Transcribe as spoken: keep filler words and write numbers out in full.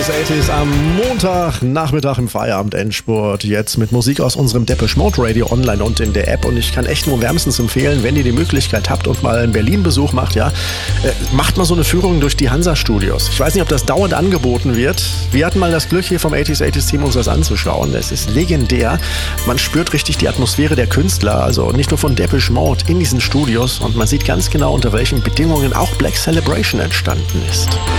Aitis Aitis am Montagnachmittag im Feierabend-Endspurt. Jetzt mit Musik aus unserem Depeche Mode Radio online und in der App. Und ich kann echt nur wärmstens empfehlen, wenn ihr die Möglichkeit habt und mal einen Berlin-Besuch macht, ja, äh, macht mal so eine Führung durch die Hansa-Studios. Ich weiß nicht, ob das dauernd angeboten wird. Wir hatten mal das Glück, hier vom Aitis Aitis Team uns das anzuschauen. Es ist legendär. Man spürt richtig die Atmosphäre der Künstler, also nicht nur von Depeche Mode in diesen Studios. Und man sieht ganz genau, unter welchen Bedingungen auch Black Celebration entstanden ist.